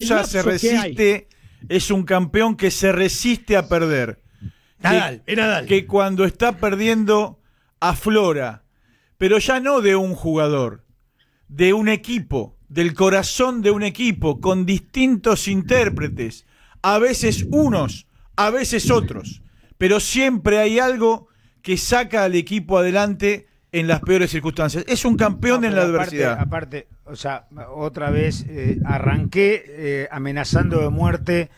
Sosa se resiste, es un campeón que se resiste a perder. Nadal, es Nadal. Que cuando está perdiendo aflora, pero ya no de un jugador, de un equipo, del corazón de un equipo, con distintos intérpretes, a veces unos, a veces otros, pero siempre hay algo que saca al equipo adelante en las peores circunstancias. Es un campeón en la adversidad. Aparte, o sea, otra vez arranqué amenazando de muerte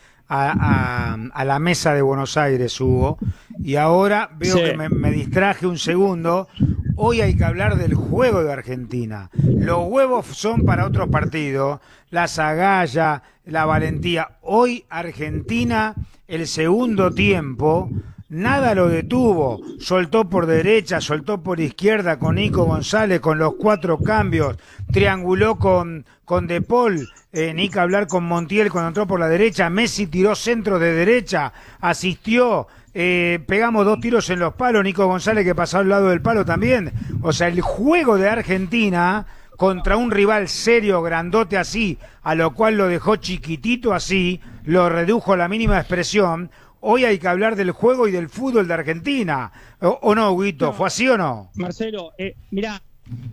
a la mesa de Buenos Aires, Hugo, y ahora veo que me distraje un segundo. Hoy hay que hablar del juego de Argentina. Los huevos son para otros partidos, las agallas, la valentía. Hoy Argentina, el segundo tiempo, nada lo detuvo, soltó por derecha, soltó por izquierda con Nico González, con los 4 cambios, trianguló con De Paul, ni que hablar con Montiel cuando entró por la derecha, Messi tiró centro de derecha, asistió, pegamos 2 tiros en los palos, Nico González que pasó al lado del palo también. O sea, el juego de Argentina contra un rival serio, grandote así, a lo cual lo dejó chiquitito así, lo redujo a la mínima expresión. Hoy hay que hablar del juego y del fútbol de Argentina. ¿O no, Huguito? No. ¿Fue así o no? Marcelo, mirá,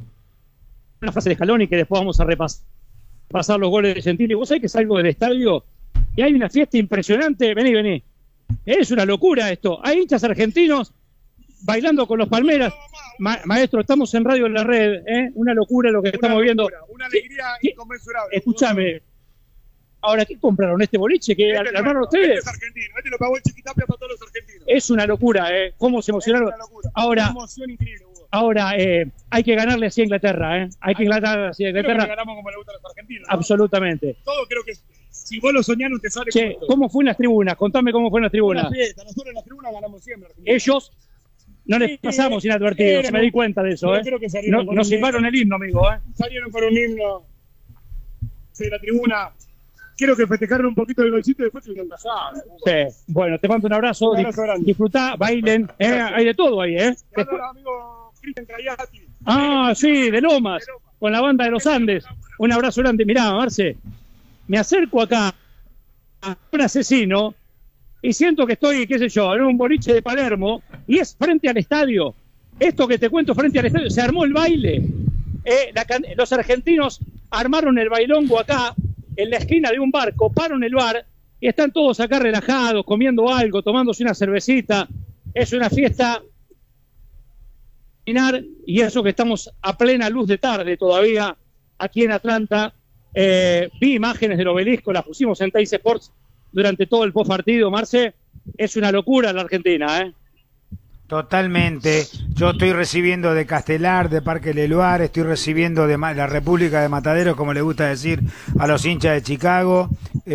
una frase de Scaloni que después vamos a repasar los goles de Gentili. Vos sabés que salgo del estadio y hay una fiesta impresionante. Vení. Es una locura esto. Hay hinchas argentinos bailando con los Palmeras. Maestro, estamos en Radio en la Red. Una locura lo que estamos viendo. Una alegría inconmensurable. Escúchame. Ahora, ¿qué compraron este boliche? ¿Qué armaron ustedes? Este es argentino, este lo pagó el Chiquitapia para todos los argentinos. Es una locura, ¿Cómo se emocionaron? Ahora, una emoción increíble, Hugo. Ahora, hay que ganarle así a Inglaterra, Hay que ganarle así a Inglaterra. Creo que ganamos como le gusta a los argentinos, ¿no? Absolutamente. Todo creo que si vos lo soñás no te sale. Che, ¿cómo fue en las tribunas? Contame cómo fue en las tribunas. Una fiesta. Nosotros en las tribunas ganamos siempre. Argentina. Ellos no les pasamos inadvertidos, me di cuenta de eso, Creo que salieron nos silbaron el himno, amigo, Salieron con un himno de la tribuna. Quiero que festejaron un poquito el golcito y después se lo pasaron. Sí, bueno, te mando un abrazo. Disfrutá, bailen, hay de todo ahí, Después... amigo Cristian Crayati. Sí, de Lomas, con la banda de los Andes. Un abrazo grande. Mirá, Marce, me acerco acá a un asesino y siento que estoy, qué sé yo, en un boliche de Palermo y es frente al estadio. Esto que te cuento frente al estadio, se armó el baile. Los argentinos armaron el bailongo acá, en la esquina de un bar, coparon el bar y están todos acá relajados, comiendo algo, tomándose una cervecita. Es una fiesta y eso que estamos a plena luz de tarde todavía aquí en Atlanta. Vi imágenes del obelisco, las pusimos en Teis Sports durante todo el postpartido, Marce. Es una locura la Argentina, Totalmente. Yo estoy recibiendo de Castelar, de Parque Leluar, estoy recibiendo de la República de Mataderos, como le gusta decir a los hinchas de Chicago.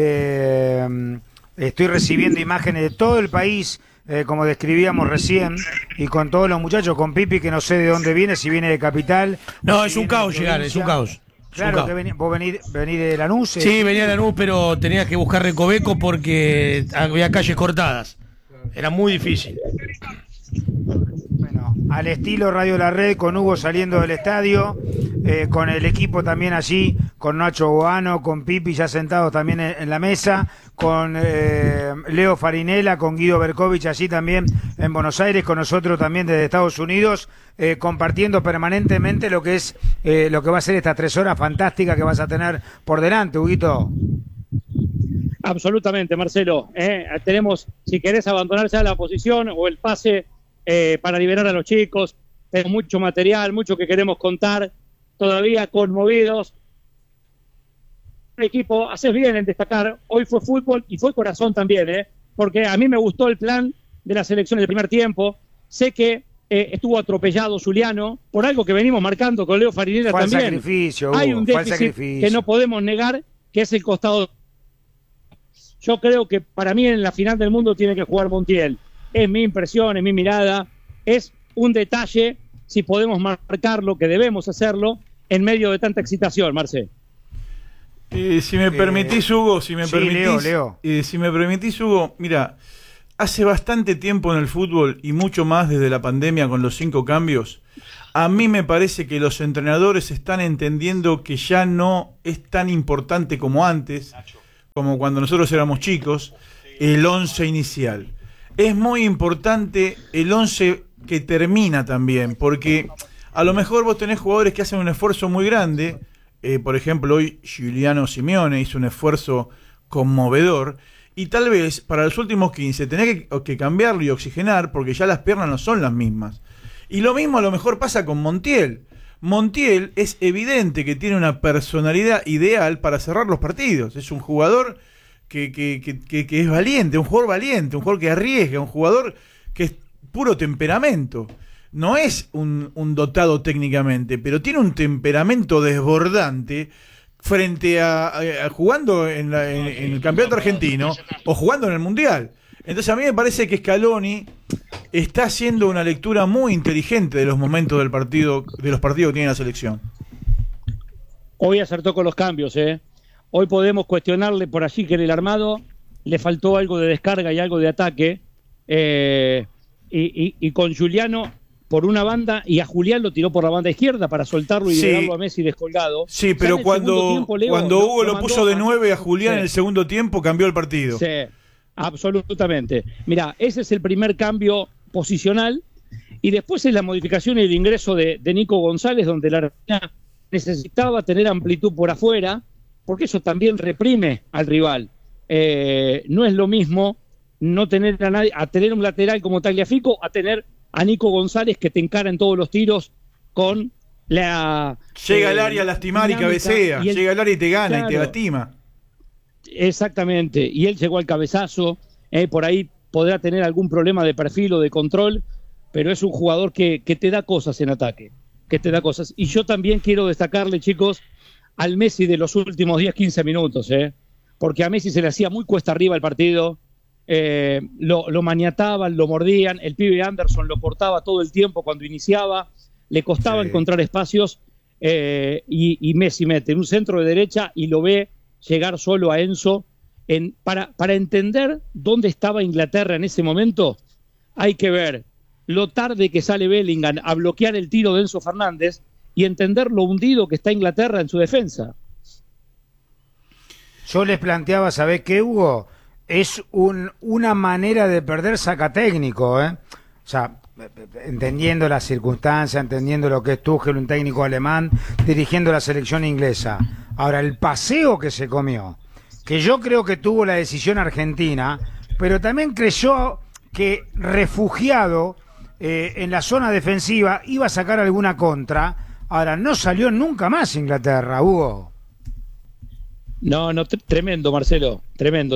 Estoy recibiendo imágenes de todo el país, como describíamos recién, y con todos los muchachos, con Pipi, que no sé de dónde viene, si viene de Capital. No, es un caos llegar, es un caos. Claro, que vos venís de Lanús. Sí, venía de Lanús, pero tenía que buscar Recoveco porque había calles cortadas. Era muy difícil. Bueno, al estilo Radio La Red, con Hugo saliendo del estadio, con el equipo también allí, con Nacho Boano, con Pipi ya sentados también en la mesa, con Leo Farinella, con Guido Berkovich allí también en Buenos Aires, con nosotros también desde Estados Unidos, compartiendo permanentemente lo que es lo que va a ser estas 3 horas fantásticas que vas a tener por delante, Huguito. Absolutamente, Marcelo. Tenemos, si querés abandonar ya la posición o el pase para liberar a los chicos, tenemos mucho material, mucho que queremos contar, todavía conmovidos. El equipo, haces bien en destacar, hoy fue fútbol y fue corazón también, porque a mí me gustó el plan de la selección del primer tiempo. Sé que estuvo atropellado Zuliano, por algo que venimos marcando con Leo Farinella también. Sacrificio, Hugo, hay un déficit que no podemos negar, que es el costado. Yo creo que para mí en la final del mundo tiene que jugar Montiel. Es mi impresión, es mi mirada. Es un detalle, si podemos marcarlo, que debemos hacerlo, en medio de tanta excitación, Marce. Si me permitís, Hugo, si me permitís, Hugo, mira, hace bastante tiempo en el fútbol y mucho más desde la pandemia con los 5 cambios, a mí me parece que los entrenadores están entendiendo que ya no es tan importante como antes, como cuando nosotros éramos chicos, el 11 inicial. Es muy importante el 11 que termina también, porque a lo mejor vos tenés jugadores que hacen un esfuerzo muy grande. Por ejemplo, hoy Giuliano Simeone hizo un esfuerzo conmovedor, y tal vez para los últimos 15 tenés que cambiarlo y oxigenar, porque ya las piernas no son las mismas. Y lo mismo a lo mejor pasa con Montiel. Montiel es evidente que tiene una personalidad ideal para cerrar los partidos. Es un jugador que es valiente, un jugador que arriesga, un jugador que es puro temperamento. No es un dotado técnicamente, pero tiene un temperamento desbordante frente a jugando en el campeonato argentino o jugando en el Mundial. Entonces a mí me parece que Scaloni está haciendo una lectura muy inteligente de los momentos del partido, de los partidos que tiene la selección. Hoy acertó con los cambios, ¿eh? Hoy podemos cuestionarle por allí que en el armado le faltó algo de descarga y algo de ataque, y con Giuliano por una banda, y a Julián lo tiró por la banda izquierda para soltarlo y dejarlo a Messi descolgado. Sí, pero cuando Hugo lo puso de 9 a Julián en el segundo tiempo, cambió el partido. Sí, absolutamente. Mirá, ese es el primer cambio posicional, y después es la modificación y el ingreso de Nico González, donde la Argentina necesitaba tener amplitud por afuera, porque eso también reprime al rival. No es lo mismo no tener a nadie, a tener un lateral como Tagliafico, a tener a Nico González que te encara en todos los tiros con la... Llega al área a lastimar y cabecea, llega al área y te gana, claro, y te lastima. Exactamente, y él llegó al cabezazo, por ahí podrá tener algún problema de perfil o de control, pero es un jugador que te da cosas en ataque, que te da cosas. Y yo también quiero destacarle, chicos, al Messi de los últimos 10-15 minutos, porque a Messi se le hacía muy cuesta arriba el partido, lo maniataban, lo mordían, el pibe Anderson lo cortaba todo el tiempo cuando iniciaba, le costaba encontrar espacios, y Messi mete en un centro de derecha y lo ve llegar solo a Enzo. Para entender dónde estaba Inglaterra en ese momento, hay que ver lo tarde que sale Bellingham a bloquear el tiro de Enzo Fernández y entender lo hundido que está Inglaterra en su defensa. Yo les planteaba, ¿sabés qué, Hugo? Es una manera de perder sacatécnico, ¿eh? O sea, entendiendo las circunstancias, entendiendo lo que es Tuchel, un técnico alemán, dirigiendo la selección inglesa. Ahora, el paseo que se comió, que yo creo que tuvo la decisión argentina, pero también creyó que refugiado en la zona defensiva iba a sacar alguna contra. Ahora, no salió nunca más Inglaterra, Hugo. No, tremendo, Marcelo, tremendo.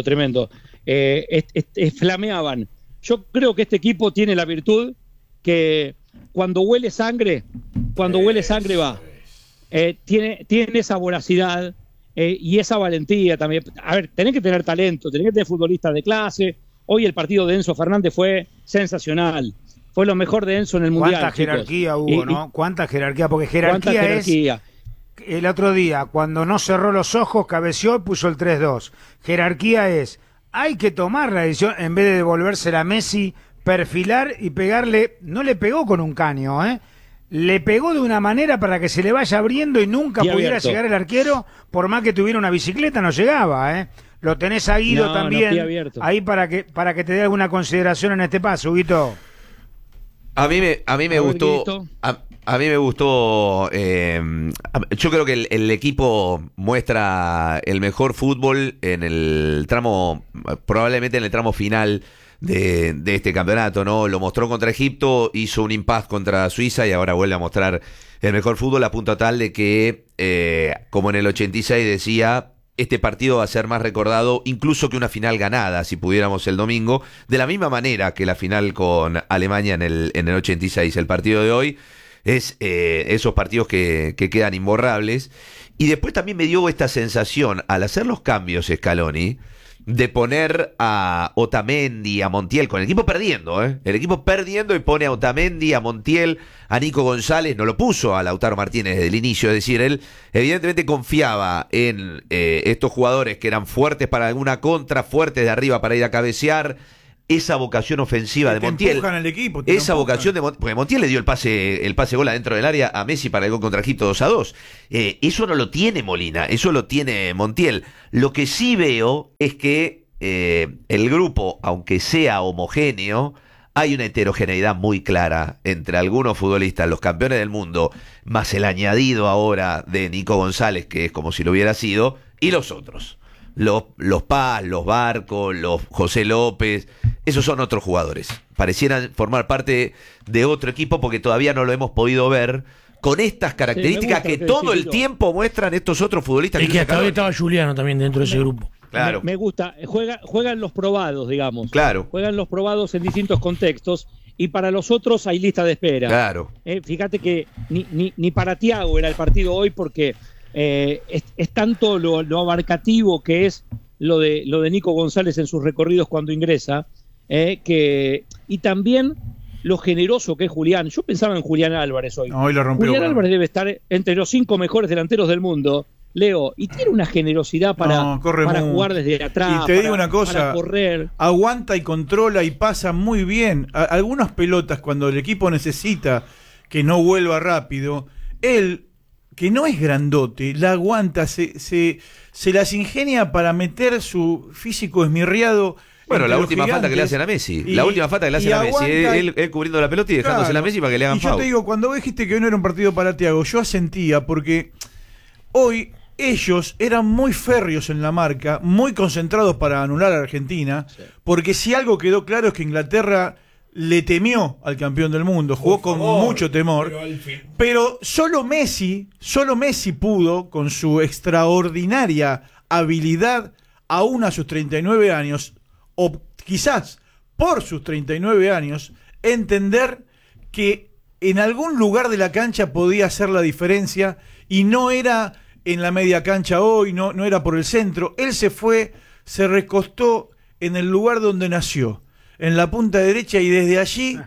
Flameaban. Yo creo que este equipo tiene la virtud que cuando huele sangre va. Tiene esa voracidad y esa valentía también. A ver, tenés que tener talento, tenés que tener futbolistas de clase. Hoy el partido de Enzo Fernández fue sensacional. Fue lo mejor de Enzo en el Mundial. Cuánta jerarquía, Hugo, ¿no? Cuánta jerarquía, porque jerarquía es... El otro día, cuando no cerró los ojos, cabeceó y puso el 3-2. Jerarquía es, hay que tomar la decisión, en vez de devolvérsela a Messi, perfilar y pegarle. No le pegó con un caño, le pegó de una manera para que se le vaya abriendo y nunca pudiera llegar el arquero, por más que tuviera una bicicleta, no llegaba, Lo tenés a Guido también, ahí para que te dé alguna consideración en este paso, Guito. A mí me gustó... A mí me gustó, yo creo que el equipo muestra el mejor fútbol en el tramo, probablemente en el tramo final de este campeonato, ¿no? Lo mostró contra Egipto, hizo un impasse contra Suiza y ahora vuelve a mostrar el mejor fútbol, a punto tal de que, como en el 86 decía, este partido va a ser más recordado incluso que una final ganada, si pudiéramos el domingo, de la misma manera que la final con Alemania en el 86. El partido de hoy es esos partidos que quedan imborrables. Y después también me dio esta sensación, al hacer los cambios Scaloni, de poner a Otamendi, a Montiel, con el equipo perdiendo, el equipo perdiendo, y pone a Otamendi, a Montiel, a Nico González, no lo puso a Lautaro Martínez desde el inicio, es decir, él evidentemente confiaba en estos jugadores que eran fuertes para alguna contra, fuertes de arriba para ir a cabecear, esa vocación ofensiva de Montiel. Al equipo, esa vocación de Montiel, porque Montiel le dio el pase gol adentro del área a Messi para el gol contra Egipto 2-2. Eso no lo tiene Molina, eso lo tiene Montiel. Lo que sí veo es que el grupo, aunque sea homogéneo, hay una heterogeneidad muy clara entre algunos futbolistas, los campeones del mundo, más el añadido ahora de Nico González, que es como si lo hubiera sido, y los otros. Los Paz, los Barcos, los José López, esos son otros jugadores. Parecieran formar parte de otro equipo porque todavía no lo hemos podido ver con estas características que todo el tiempo muestran estos otros futbolistas. Y que hasta hoy estaba Juliano también dentro de ese grupo. Claro. Me gusta, juegan los probados, digamos. Claro. Juegan los probados en distintos contextos y para los otros hay lista de espera. Claro. Fíjate que ni para Thiago era el partido hoy porque es tanto lo abarcativo que es lo de Nico González en sus recorridos cuando ingresa, y también lo generoso que es Julián. Yo pensaba en Julián Álvarez hoy. Hoy lo rompió. Julián Álvarez debe estar entre los 5 mejores delanteros del mundo, Leo, y tiene una generosidad para jugar desde atrás. Y te digo una cosa, para correr. Aguanta y controla y pasa muy bien. Algunas pelotas cuando el equipo necesita que no vuelva rápido, él, que no es grandote, la aguanta, se las ingenia para meter su físico esmirriado. Bueno, la última falta que le hacen a Messi. La última falta que le hacen a Messi. Él cubriendo la pelota y dejándose a Messi para que le hagan foul. Y yo te digo, cuando vos dijiste que hoy no era un partido para Thiago, yo asentía porque hoy ellos eran muy férreos en la marca, muy concentrados para anular a Argentina, porque si algo quedó claro es que Inglaterra le temió al campeón del mundo, jugó con mucho temor, pero solo Messi pudo, con su extraordinaria habilidad, aún a sus 39 años, o quizás por sus 39 años, entender que en algún lugar de la cancha podía hacer la diferencia y no era en la media cancha hoy, no era por el centro. Él se recostó en el lugar donde nació, en la punta derecha, y desde allí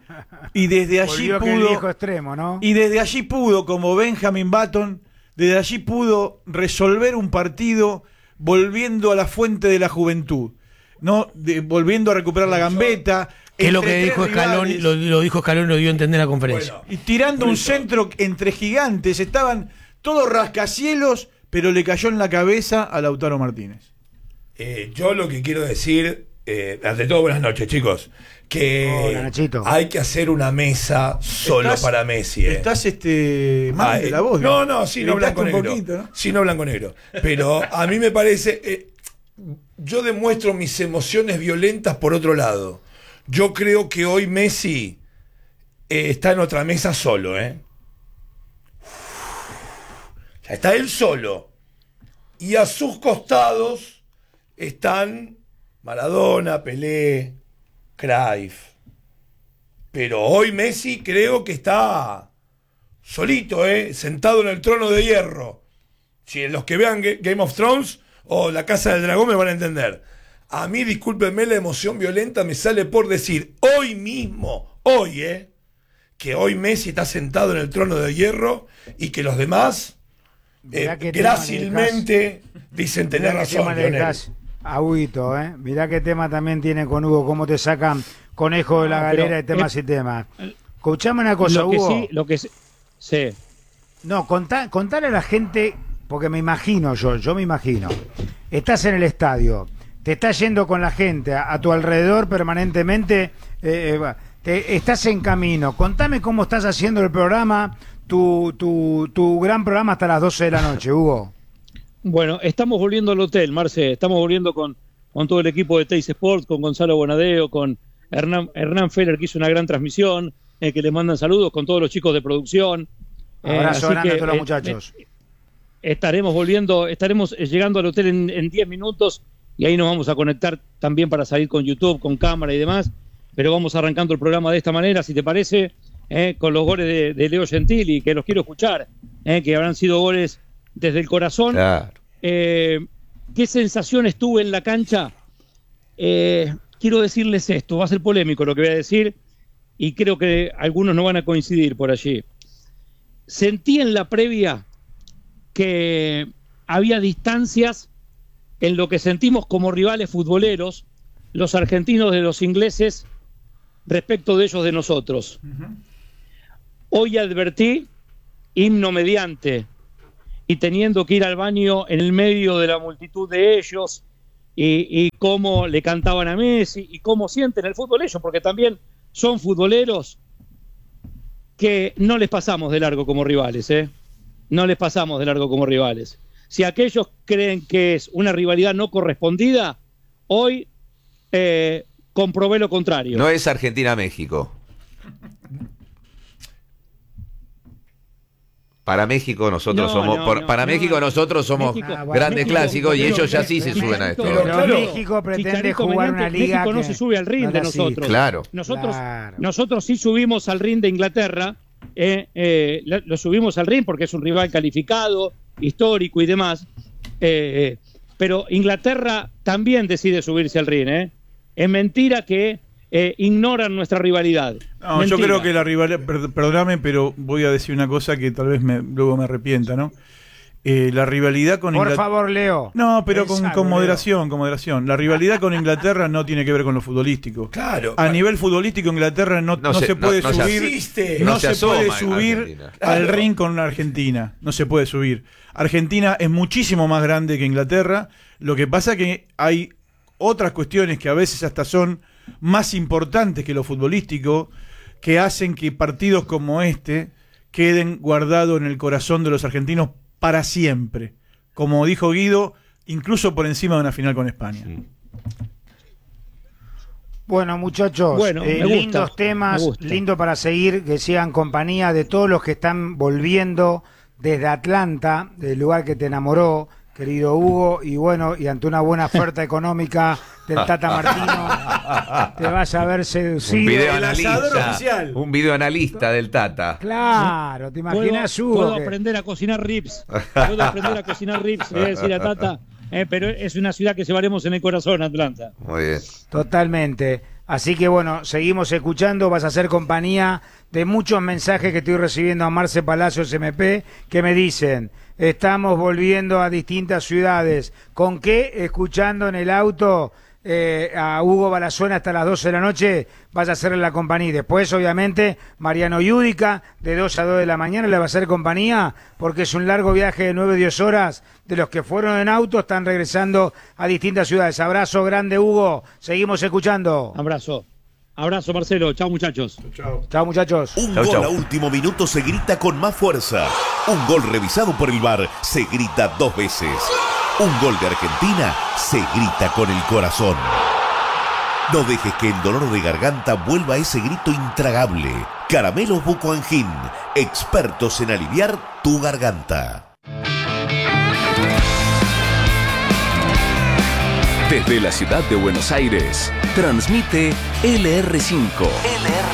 pudo, extremo, ¿no? Y desde allí pudo, como Benjamin Button, desde allí pudo resolver un partido volviendo a la fuente de la juventud, volviendo a recuperar la gambeta. Que es lo que dijo Scaloni, lo dijo Scaloni, lo dio a entender en la conferencia. Bueno, y tirando un centro entre gigantes, estaban todos rascacielos, pero le cayó en la cabeza a Lautaro Martínez. Yo lo que quiero decir, ante todo, buenas noches, chicos, que hay que hacer una mesa solo para Messi. Estás mal de la voz. No, sí, no blanco negro. Poquito, ¿no? Sí, no blanco negro. Pero a mí me parece, yo demuestro mis emociones violentas por otro lado. Yo creo que hoy Messi está en otra mesa solo, Está él solo. Y a sus costados están Maradona, Pelé, Cruyff. Pero hoy Messi creo que está solito, sentado en el trono de hierro. Si los que vean Game of Thrones o La Casa del Dragón me van a entender. A mí, discúlpenme, la emoción violenta me sale por decir hoy mismo, que hoy Messi está sentado en el trono de hierro y que los demás grácilmente dicen tener razón. Agüito, mirá qué tema también tiene con Hugo, cómo te sacan conejo de la galera de temas y temas. Escuchame una cosa, Hugo. Sí. No, contale a la gente, porque me imagino yo me imagino. Estás en el estadio, te estás yendo con la gente a tu alrededor permanentemente, estás en camino. Contame cómo estás haciendo el programa, tu gran programa hasta las 12 de la noche, Hugo. Bueno, estamos volviendo al hotel, Marce. Estamos volviendo con todo el equipo de Teis Sports, con Gonzalo Bonadeo, con Hernán Feller, que hizo una gran transmisión, que les mandan saludos, con todos los chicos de producción. Abrazo grande a todos los muchachos. Estaremos llegando al hotel en 10 minutos y ahí nos vamos a conectar también para salir con YouTube, con cámara y demás. Pero vamos arrancando el programa de esta manera, si te parece, con los goles de Leo Gentili, que los quiero escuchar, que habrán sido goles desde el corazón. Claro. ¿Qué sensaciones tuve en la cancha? Quiero decirles esto, va a ser polémico lo que voy a decir y creo que algunos no van a coincidir por allí. Sentí en la previa que había distancias en lo que sentimos como rivales futboleros los argentinos de los ingleses respecto de ellos de nosotros. Hoy advertí, himno mediante, y teniendo que ir al baño en el medio de la multitud de ellos, y cómo le cantaban a Messi, y cómo sienten el fútbol ellos, porque también son futboleros, que no les pasamos de largo como rivales, no les pasamos de largo como rivales. Si aquellos creen que es una rivalidad no correspondida, hoy comprobé lo contrario. No es Argentina-México. Para México nosotros somos grandes clásicos y ellos ya sí se suben a esto. Pero México pretende jugar una liga México no se sube al ring de nosotros. Claro. Nosotros sí subimos al ring de Inglaterra, lo subimos al ring porque es un rival calificado, histórico y demás, pero Inglaterra también decide subirse al ring. Es mentira que ignoran nuestra rivalidad. No, mentira. yo creo que la rivalidad, perdóname, pero voy a decir una cosa que tal vez luego me arrepienta, ¿no? La rivalidad con Inglaterra. Por favor, Leo. No, pero con moderación, con moderación. La rivalidad con Inglaterra no tiene que ver con lo futbolístico. Claro. A nivel futbolístico, Inglaterra no se puede subir. No se puede subir al ring con una Argentina. No se puede subir. Argentina es muchísimo más grande que Inglaterra. Lo que pasa que hay otras cuestiones que a veces hasta son más importantes que lo futbolístico, que hacen que partidos como este queden guardados en el corazón de los argentinos para siempre, como dijo Guido, incluso por encima de una final con España. Bueno, muchachos, lindos temas, lindo para seguir, que sigan compañía de todos los que están volviendo desde Atlanta, del lugar que te enamoró, querido Hugo, y bueno, y ante una buena oferta económica del Tata Martino, te vas a ver seducido. Un videoanalista del Tata. Claro, te imaginas, Hugo. Puedo aprender a cocinar ribs. Le voy a decir a Tata, pero es una ciudad que llevaremos en el corazón, Atlanta. Muy bien. Totalmente. Así que bueno, seguimos escuchando, vas a hacer compañía de muchos mensajes que estoy recibiendo a Marce Palacios MP, que me dicen: estamos volviendo a distintas ciudades. ¿Con qué? Escuchando en el auto a Hugo Balazuena hasta las 12 de la noche, vas a hacerle la compañía. Después, obviamente, Mariano Yudica, de 2 a 2 de la mañana, le va a hacer compañía, porque es un largo viaje de 9-10 horas. De los que fueron en auto, están regresando a distintas ciudades. Abrazo grande, Hugo. Seguimos escuchando. Abrazo, Marcelo. Chao, muchachos. Chao, muchachos. Un gol a último minuto se grita con más fuerza. Un gol revisado por el VAR se grita 2 veces. Un gol de Argentina se grita con el corazón. No dejes que el dolor de garganta vuelva a ese grito intragable. Caramelos Bucoangin, expertos en aliviar tu garganta. Desde la ciudad de Buenos Aires, transmite LR5.